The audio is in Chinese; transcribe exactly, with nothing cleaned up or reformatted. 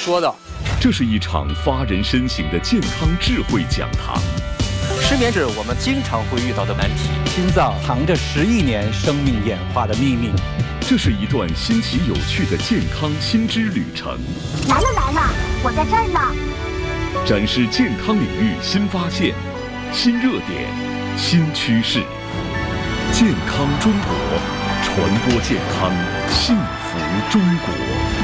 说的。 这是一场发人深省的健康智慧讲堂。 失眠是我们经常会遇到的难题。 心脏藏着十亿年生命演化的秘密。 这是一段新奇有趣的健康新知旅程。 来了来了，我在这儿呢。 展示健康领域新发现、新热点、新趋势。健康中国，传播健康，幸福中国。